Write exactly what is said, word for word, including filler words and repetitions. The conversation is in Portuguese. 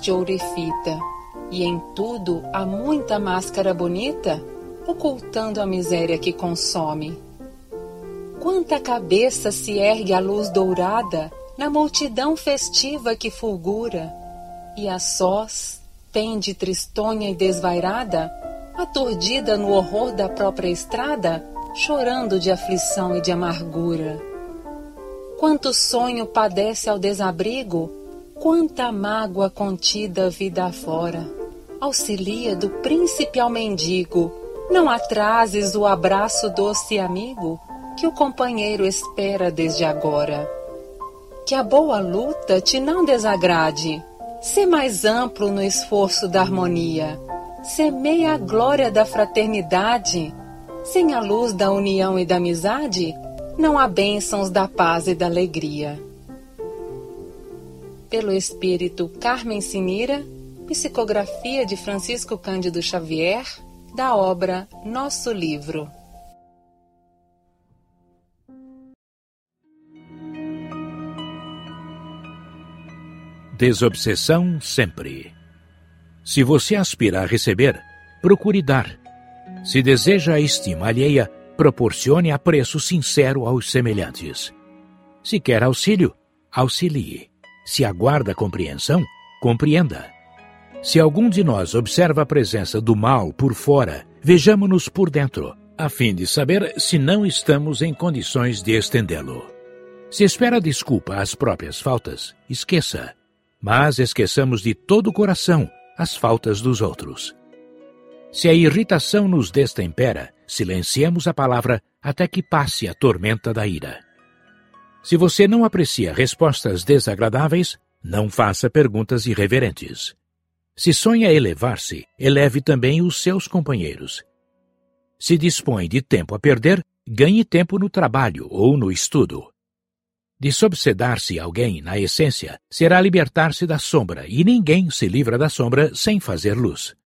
de ouro e fita, e em tudo há muita máscara bonita, ocultando a miséria que consome. Quanta cabeça se ergue à luz dourada na multidão festiva que fulgura, e a sós pende tristonha e desvairada, aturdida no horror da própria estrada, chorando de aflição e de amargura. Quanto sonho padece ao desabrigo, quanta mágoa contida vida afora. Auxilia do príncipe ao mendigo, não atrases o abraço doce amigo, que o companheiro espera desde agora. Que a boa luta te não desagrade, sê mais amplo no esforço da harmonia, semeia a glória da fraternidade, sem a luz da união e da amizade, não há bênçãos da paz e da alegria. Pelo Espírito Carmen Sinira, psicografia de Francisco Cândido Xavier, da obra Nosso Livro. Desobsessão sempre. Se você aspira a receber, procure dar. Se deseja a estima alheia, proporcione apreço sincero aos semelhantes. Se quer auxílio, auxilie. Se aguarda compreensão, compreenda. Se algum de nós observa a presença do mal por fora, vejamo-nos por dentro, a fim de saber se não estamos em condições de estendê-lo. Se espera desculpa às próprias faltas, esqueça. Mas esqueçamos de todo o coração as faltas dos outros. Se a irritação nos destempera, silenciemos a palavra até que passe a tormenta da ira. Se você não aprecia respostas desagradáveis, não faça perguntas irreverentes. Se sonha elevar-se, eleve também os seus companheiros. Se dispõe de tempo a perder, ganhe tempo no trabalho ou no estudo. Desobsedar-se alguém, na essência, será libertar-se da sombra, e ninguém se livra da sombra sem fazer luz.